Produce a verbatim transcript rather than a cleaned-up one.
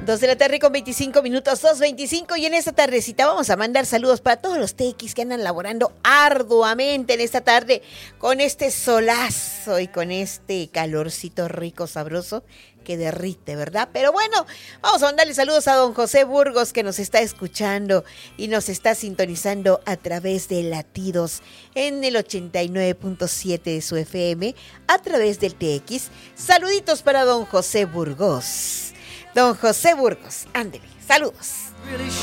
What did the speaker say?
Dos de la tarde con veinticinco minutos, dos veinticinco, y en esta tardecita vamos a mandar saludos para todos los tequis que andan laborando arduamente en esta tarde con este solazo y con este calorcito rico, sabroso, que derrite, ¿verdad? Pero bueno, vamos a mandarle saludos a don José Burgos, que nos está escuchando y nos está sintonizando a través de Latidos en el ochenta y nueve punto siete de su F M, a través del T X. Saluditos para don José Burgos. Don José Burgos, ándele, saludos.